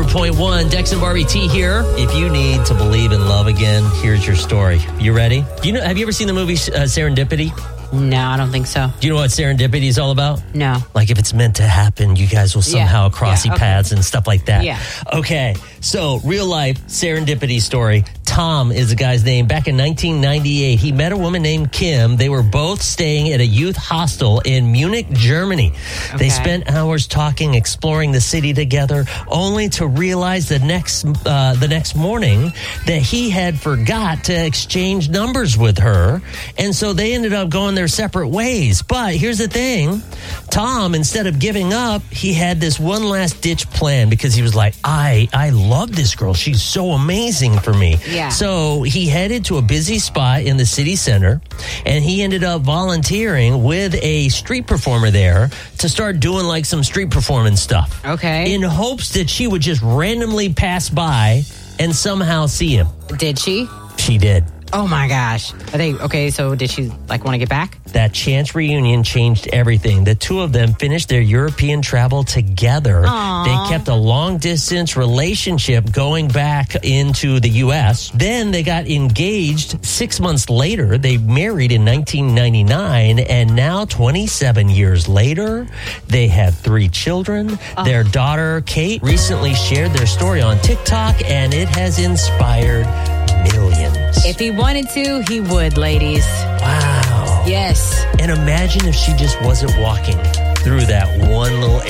100.1. Dex and Barbie T here. If you need to believe in love again, here's your story. You ready? Have you ever seen the movie Serendipity? No, I don't think so. Do you know what Serendipity is all about? No. Like if it's meant to happen, you guys will somehow cross paths and stuff like that. Yeah. Okay, so real life Serendipity story. Tom is the guy's name. Back in 1998, he met a woman named Kim. They were both staying at a youth hostel in Munich, Germany. Okay. They spent hours talking, exploring the city together, only to realize the next morning that he had forgot to exchange numbers with her. And so they ended up going their separate ways. But here's the thing. Tom, instead of giving up, he had this one last ditch plan because he was like, I love this girl. She's so amazing for me. Yeah. So he headed to a busy spot in the city center, and he ended up volunteering with a street performer there to start doing like some street performance stuff. Okay. In hopes that she would just randomly pass by and somehow see him. Did she? She did. Oh my gosh. So did she want to get back? That chance reunion changed everything. The two of them finished their European travel together. Aww. They kept a long-distance relationship going back into the U.S. Then they got engaged 6 months later. They married in 1999, and now 27 years later, they have 3 children. Their daughter, Kate, recently shared their story on TikTok, and it has inspired millions. If he wanted to, he would, ladies. Wow. Yes. And imagine if she just wasn't walking through that one little